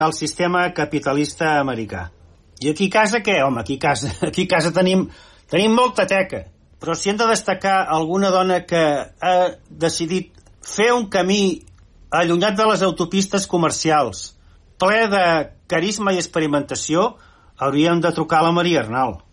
al sistema capitalista americà. I aquí a casa què? Home, aquí a casa tenim molta teca. Però si hem de destacar alguna dona que ha decidit fer un camí allunyat de les autopistes comercials, ple de carisma i experimentació, hauríem de trucar a la Maria Arnal.